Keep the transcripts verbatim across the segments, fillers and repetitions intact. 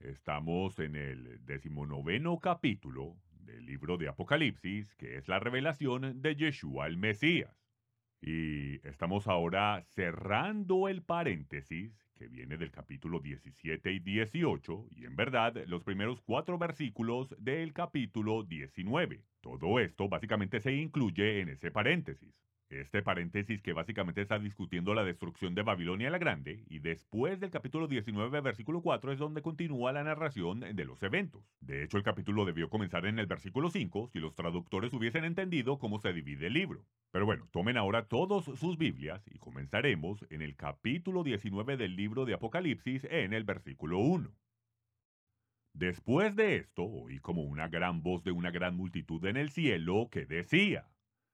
Estamos en el decimonoveno capítulo del libro de Apocalipsis, que es la revelación de Yeshua el Mesías. Y estamos ahora cerrando el paréntesis que viene del capítulo diecisiete y dieciocho, y en verdad los primeros cuatro versículos del capítulo diecinueve. Todo esto básicamente se incluye en ese paréntesis. Este paréntesis que básicamente está discutiendo la destrucción de Babilonia la Grande, y después del capítulo diecinueve, versículo cuatro, es donde continúa la narración de los eventos. De hecho, el capítulo debió comenzar en el versículo cinco si los traductores hubiesen entendido cómo se divide el libro. Pero bueno, tomen ahora todos sus Biblias y comenzaremos en el capítulo diecinueve del libro de Apocalipsis en el versículo uno. Después de esto, oí como una gran voz de una gran multitud en el cielo que decía: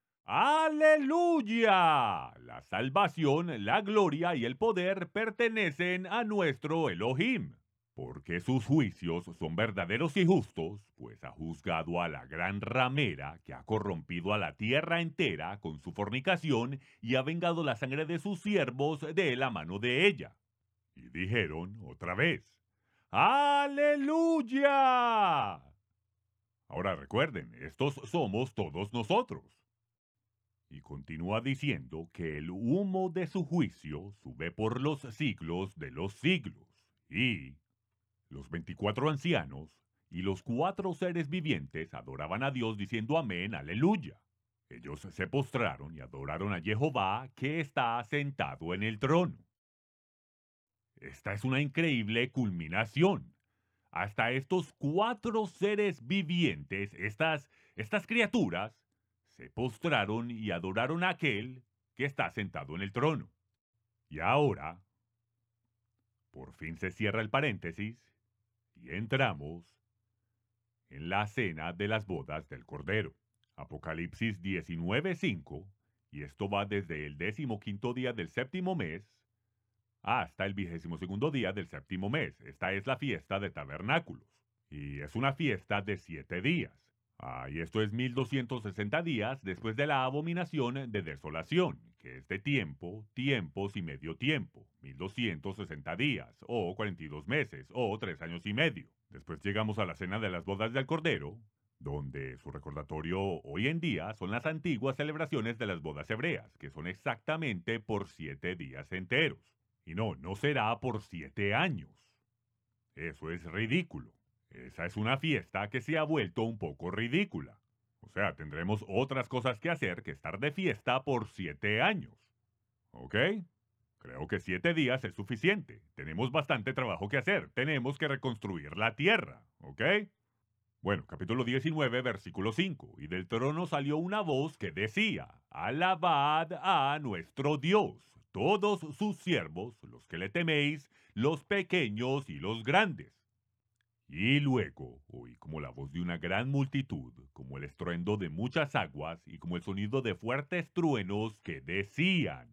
¡Aleluya! La salvación, la gloria y el poder pertenecen a nuestro Elohim, porque sus juicios son verdaderos y justos, pues ha juzgado a la gran ramera que ha corrompido a la tierra entera con su fornicación y ha vengado la sangre de sus siervos de la mano de ella. Y dijeron otra vez: ¡Aleluya! Ahora recuerden, estos somos todos nosotros. Y continúa diciendo que el humo de su juicio sube por los siglos de los siglos. Y los veinticuatro ancianos y los cuatro seres vivientes adoraban a Dios diciendo amén, aleluya. Ellos se postraron y adoraron a Jehová que está sentado en el trono. Esta es una increíble culminación. Hasta estos cuatro seres vivientes, estas, estas criaturas, se postraron y adoraron a aquel que está sentado en el trono. Y ahora, por fin se cierra el paréntesis y entramos en la cena de las bodas del Cordero. Apocalipsis diecinueve cinco, y esto va desde el decimoquinto día del séptimo mes hasta el vigésimo segundo día del séptimo mes. Esta es la fiesta de tabernáculos. Y es una fiesta de siete días. Ah, y esto es mil doscientos sesenta días después de la abominación de desolación, que es de tiempo, tiempos y medio tiempo. mil doscientos sesenta días, o cuarenta y dos meses, o tres años y medio. Después llegamos a la cena de las bodas del Cordero, donde su recordatorio hoy en día son las antiguas celebraciones de las bodas hebreas, que son exactamente por siete días enteros. Y no, no será por siete años. Eso es ridículo. Esa es una fiesta que se ha vuelto un poco ridícula. O sea, tendremos otras cosas que hacer que estar de fiesta por siete años. ¿Ok? Creo que siete días es suficiente. Tenemos bastante trabajo que hacer. Tenemos que reconstruir la tierra. ¿Ok? Bueno, capítulo diecinueve, versículo cinco. Y del trono salió una voz que decía: Alabad a nuestro Dios, todos sus siervos, los que le teméis, los pequeños y los grandes. Y luego oí como la voz de una gran multitud, como el estruendo de muchas aguas y como el sonido de fuertes truenos que decían: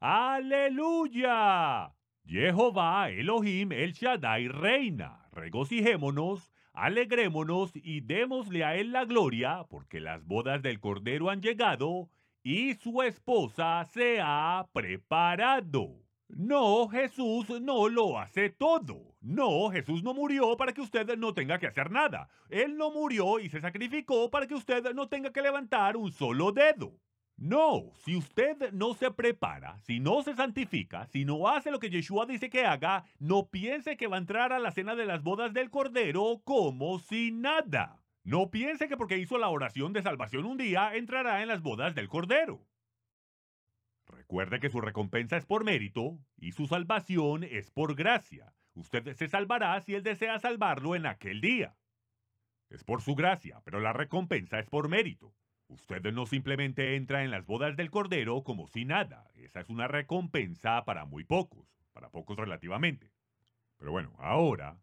¡Aleluya! Jehová Elohim el Shaddai reina. Regocijémonos, alegrémonos y démosle a él la gloria, porque las bodas del Cordero han llegado y su esposa se ha preparado. No, Jesús no lo hace todo. No, Jesús no murió para que usted no tenga que hacer nada. Él no murió y se sacrificó para que usted no tenga que levantar un solo dedo. No, si usted no se prepara, si no se santifica, si no hace lo que Yeshua dice que haga, no piense que va a entrar a la cena de las bodas del Cordero como si nada. No piense que porque hizo la oración de salvación un día, entrará en las bodas del Cordero. Recuerde que su recompensa es por mérito y su salvación es por gracia. Usted se salvará si él desea salvarlo en aquel día. Es por su gracia, pero la recompensa es por mérito. Usted no simplemente entra en las bodas del Cordero como si nada. Esa es una recompensa para muy pocos, para pocos relativamente. Pero bueno, ahora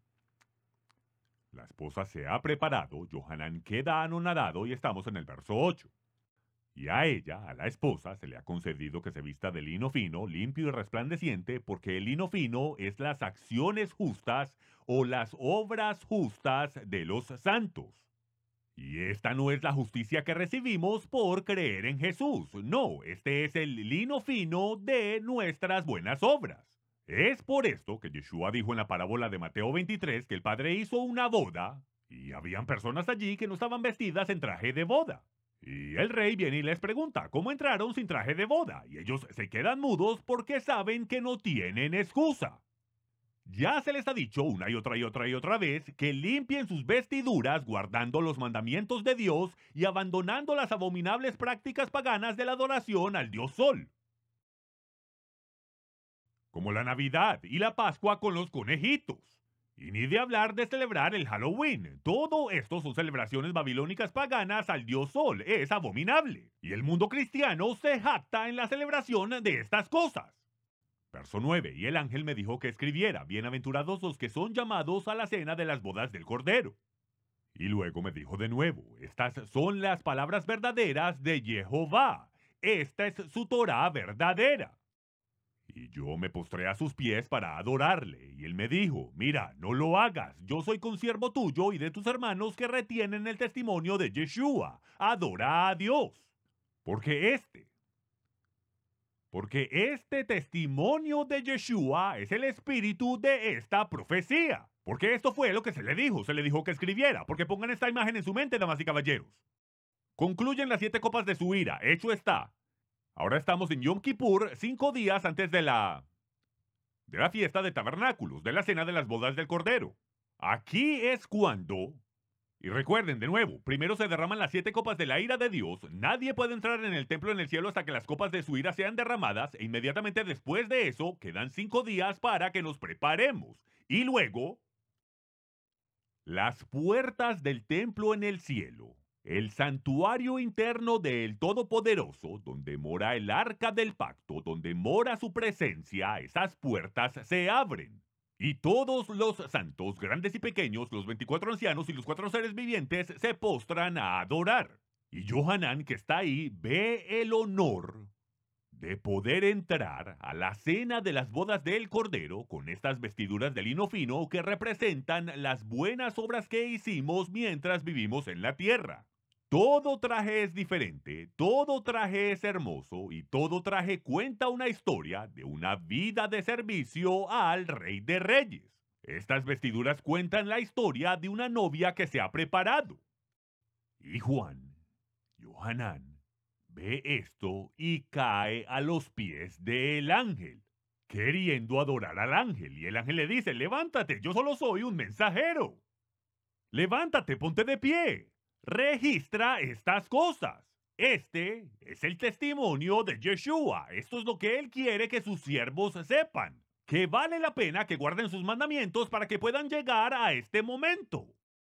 la esposa se ha preparado, Johanan queda anonadado y estamos en el verso ocho. Y a ella, a la esposa, se le ha concedido que se vista de lino fino, limpio y resplandeciente, porque el lino fino es las acciones justas o las obras justas de los santos. Y esta no es la justicia que recibimos por creer en Jesús. No, este es el lino fino de nuestras buenas obras. Es por esto que Yeshua dijo en la parábola de Mateo veintitrés que el padre hizo una boda y habían personas allí que no estaban vestidas en traje de boda. Y el rey viene y les pregunta, ¿cómo entraron sin traje de boda? Y ellos se quedan mudos porque saben que no tienen excusa. Ya se les ha dicho una y otra y otra y otra vez que limpien sus vestiduras guardando los mandamientos de Dios y abandonando las abominables prácticas paganas de la adoración al Dios Sol. Como la Navidad y la Pascua con los conejitos. Y ni de hablar de celebrar el Halloween. Todo esto son celebraciones babilónicas paganas al dios Sol. Es abominable. Y el mundo cristiano se jacta en la celebración de estas cosas. Verso nueve. Y el ángel me dijo que escribiera, bienaventurados los que son llamados a la cena de las bodas del Cordero. Y luego me dijo de nuevo, estas son las palabras verdaderas de Jehová. Esta es su Torá verdadera. Y yo me postré a sus pies para adorarle, y él me dijo, mira, no lo hagas, yo soy consiervo tuyo y de tus hermanos que retienen el testimonio de Yeshua. Adora a Dios. Porque este, porque este testimonio de Yeshua es el espíritu de esta profecía. Porque esto fue lo que se le dijo, se le dijo que escribiera, porque pongan esta imagen en su mente, damas y caballeros. Concluyen las siete copas de su ira, hecho está. Ahora estamos en Yom Kippur, cinco días antes de la... de la fiesta de tabernáculos, de la cena de las bodas del Cordero. Aquí es cuando... Y recuerden, de nuevo, primero se derraman las siete copas de la ira de Dios, nadie puede entrar en el templo en el cielo hasta que las copas de su ira sean derramadas, e inmediatamente después de eso, quedan cinco días para que nos preparemos. Y luego... las puertas del templo en el cielo. El santuario interno del Todopoderoso, donde mora el arca del pacto, donde mora su presencia, esas puertas se abren. Y todos los santos, grandes y pequeños, los veinticuatro ancianos y los cuatro seres vivientes se postran a adorar. Y Johanán, que está ahí, ve el honor de poder entrar a la cena de las bodas del Cordero con estas vestiduras de lino fino que representan las buenas obras que hicimos mientras vivimos en la tierra. Todo traje es diferente, todo traje es hermoso y todo traje cuenta una historia de una vida de servicio al Rey de Reyes. Estas vestiduras cuentan la historia de una novia que se ha preparado. Y Juan, Johanán, ve esto y cae a los pies del ángel, queriendo adorar al ángel. Y el ángel le dice, levántate, yo solo soy un mensajero. Levántate, ponte de pie. Registra estas cosas. Este es el testimonio de Yeshua. Esto es lo que él quiere que sus siervos sepan. Que vale la pena que guarden sus mandamientos para que puedan llegar a este momento.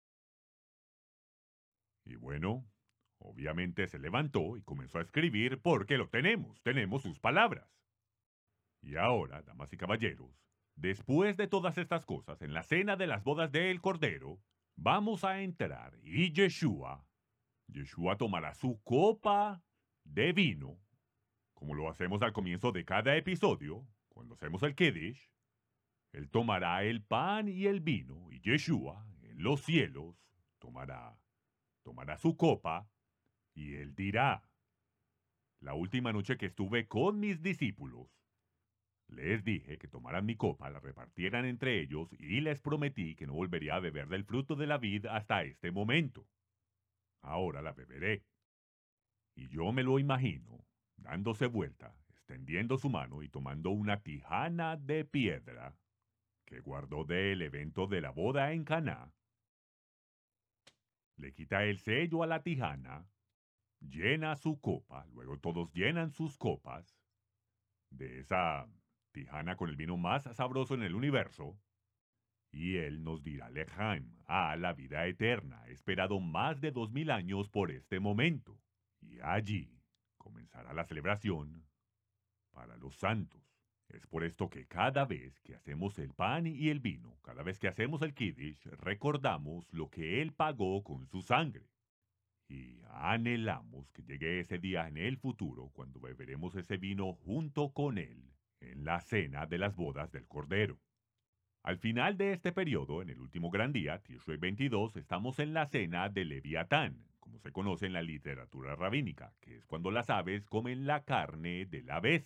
Y bueno, obviamente se levantó y comenzó a escribir porque lo tenemos, tenemos sus palabras. Y ahora, damas y caballeros, después de todas estas cosas, en la cena de las bodas del Cordero, vamos a entrar y Yeshua, Yeshua tomará su copa de vino, como lo hacemos al comienzo de cada episodio, cuando hacemos el Kiddush. Él tomará el pan y el vino, y Yeshua, en los cielos, tomará, tomará su copa, y él dirá, la última noche que estuve con mis discípulos, les dije que tomaran mi copa, la repartieran entre ellos y les prometí que no volvería a beber del fruto de la vid hasta este momento. Ahora la beberé. Y yo me lo imagino, dándose vuelta, extendiendo su mano y tomando una tijana de piedra que guardó del evento de la boda en Caná. Le quita el sello a la tijana, llena su copa, luego todos llenan sus copas de esa tijana con el vino más sabroso en el universo, y él nos dirá Lejaim, a la vida eterna, esperado más de dos mil años por este momento. Y allí comenzará la celebración para los santos. Es por esto que cada vez que hacemos el pan y el vino, cada vez que hacemos el Kiddush, recordamos lo que él pagó con su sangre. Y anhelamos que llegue ese día en el futuro cuando beberemos ese vino junto con él en la cena de las bodas del Cordero. Al final de este periodo, en el último gran día, Tishrei veintidós, estamos en la cena de Leviatán, como se conoce en la literatura rabínica, que es cuando las aves comen la carne de la bestia.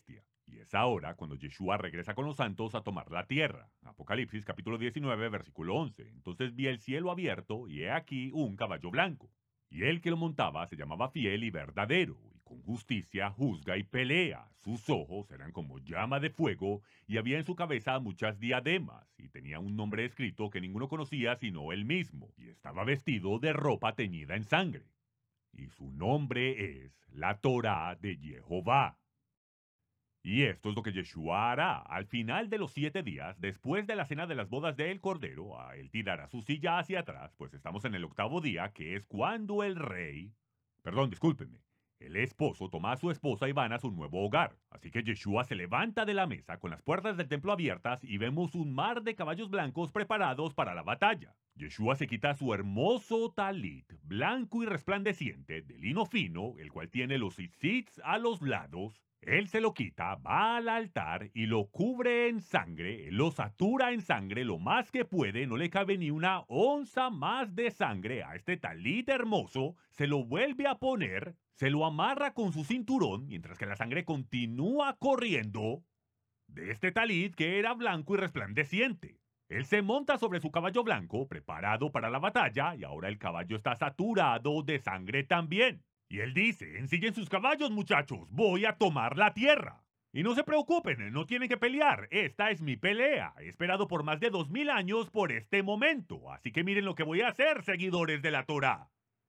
Y es ahora cuando Yeshua regresa con los santos a tomar la tierra. Apocalipsis capítulo diecinueve, versículo once. Entonces vi el cielo abierto y he aquí un caballo blanco. Y el que lo montaba se llamaba Fiel y Verdadero, y con justicia juzga y pelea. Sus ojos eran como llama de fuego, y había en su cabeza muchas diademas, y tenía un nombre escrito que ninguno conocía sino él mismo, y estaba vestido de ropa teñida en sangre. Y su nombre es la Torá de Jehová. Y esto es lo que Yeshua hará. Al final de los siete días, después de la cena de las bodas del Cordero, a él tirará su silla hacia atrás, pues estamos en el octavo día, que es cuando el rey... Perdón, discúlpenme. El esposo toma a su esposa y van a su nuevo hogar. Así que Yeshua se levanta de la mesa con las puertas del templo abiertas y vemos un mar de caballos blancos preparados para la batalla. Yeshua se quita su hermoso talit, blanco y resplandeciente, de lino fino, el cual tiene los tzitzits a los lados. Él se lo quita, va al altar y lo cubre en sangre, lo satura en sangre lo más que puede, no le cabe ni una onza más de sangre a este talit hermoso, se lo vuelve a poner, se lo amarra con su cinturón, mientras que la sangre continúa corriendo de este talit que era blanco y resplandeciente. Él se monta sobre su caballo blanco, preparado para la batalla, y ahora el caballo está saturado de sangre también. Y él dice, ensillen sus caballos, muchachos, voy a tomar la tierra. Y no se preocupen, no tienen que pelear, esta es mi pelea. He esperado por más de dos mil años por este momento, así que miren lo que voy a hacer, seguidores de la Torá.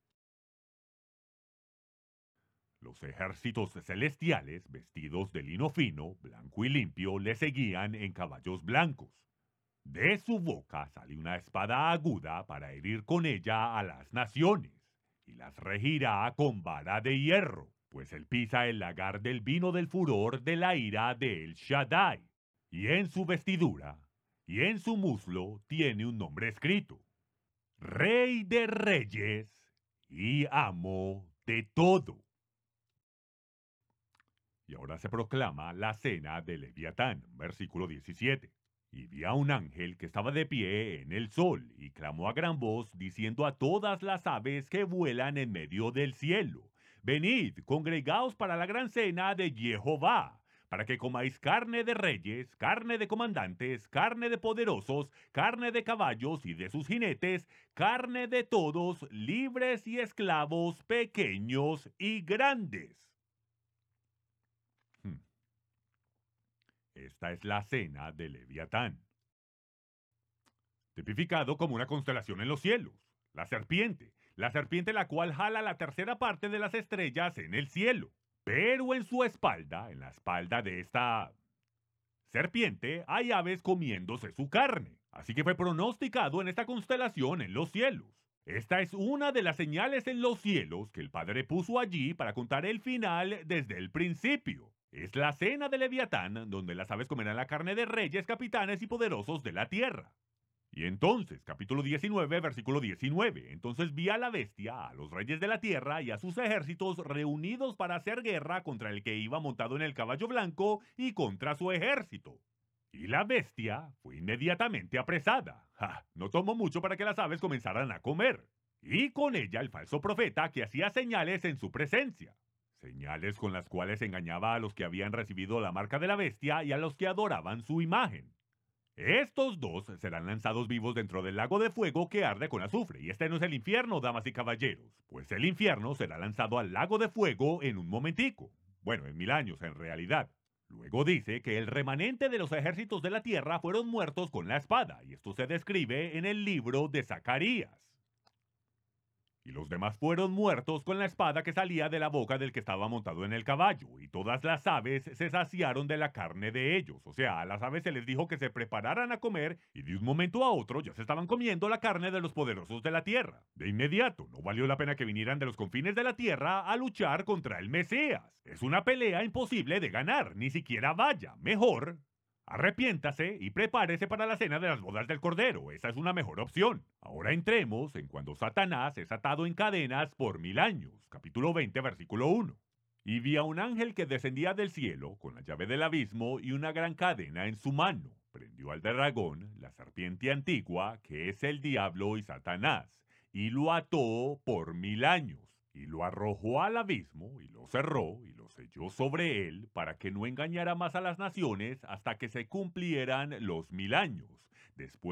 Los ejércitos celestiales, vestidos de lino fino, blanco y limpio, le seguían en caballos blancos. De su boca sale una espada aguda para herir con ella a las naciones, y las regirá con vara de hierro, pues él pisa el lagar del vino del furor de la ira de El Shaddai, y en su vestidura y en su muslo tiene un nombre escrito: Rey de Reyes y Amo de todo. Y ahora se proclama la cena de Leviatán, versículo diecisiete. Y vi a un ángel que estaba de pie en el sol, y clamó a gran voz, diciendo a todas las aves que vuelan en medio del cielo: Venid, congregaos para la gran cena de Jehová, para que comáis carne de reyes, carne de comandantes, carne de poderosos, carne de caballos y de sus jinetes, carne de todos, libres y esclavos, pequeños y grandes. Hmm. Esta es la cena de Leviatán, tipificado como una constelación en los cielos, la serpiente, la serpiente la cual jala la tercera parte de las estrellas en el cielo. Pero en su espalda, en la espalda de esta serpiente, hay aves comiéndose su carne. Así que fue pronosticado en esta constelación en los cielos. Esta es una de las señales en los cielos que el Padre puso allí para contar el final desde el principio. Es la cena de Leviatán, donde las aves comerán la carne de reyes, capitanes y poderosos de la tierra. Y entonces, capítulo diecinueve, versículo diecinueve, entonces vi a la bestia, a los reyes de la tierra y a sus ejércitos reunidos para hacer guerra contra el que iba montado en el caballo blanco y contra su ejército. Y la bestia fue inmediatamente apresada. ¡Ja! No tomó mucho para que las aves comenzaran a comer. Y con ella el falso profeta que hacía señales en su presencia. Señales con las cuales engañaba a los que habían recibido la marca de la bestia y a los que adoraban su imagen. Estos dos serán lanzados vivos dentro del lago de fuego que arde con azufre. Y este no es el infierno, damas y caballeros, pues el infierno será lanzado al lago de fuego en un momentico. Bueno, en mil años en realidad. Luego dice que el remanente de los ejércitos de la tierra fueron muertos con la espada, y esto se describe en el libro de Zacarías. Y los demás fueron muertos con la espada que salía de la boca del que estaba montado en el caballo, y todas las aves se saciaron de la carne de ellos. O sea, a las aves se les dijo que se prepararan a comer, y de un momento a otro ya se estaban comiendo la carne de los poderosos de la tierra. De inmediato, no valió la pena que vinieran de los confines de la tierra a luchar contra el Mesías. Es una pelea imposible de ganar, ni siquiera vaya. Mejor arrepiéntase y prepárese para la cena de las bodas del Cordero. Esa es una mejor opción. Ahora entremos en cuando Satanás es atado en cadenas por mil años. Capítulo veinte, versículo uno. Y vi a un ángel que descendía del cielo con la llave del abismo y una gran cadena en su mano. Prendió al dragón, la serpiente antigua, que es el diablo y Satanás, y lo ató por mil años. y lo arrojó al abismo, y lo cerró, y lo selló sobre él, para que no engañara más a las naciones hasta que se cumplieran los mil años. Después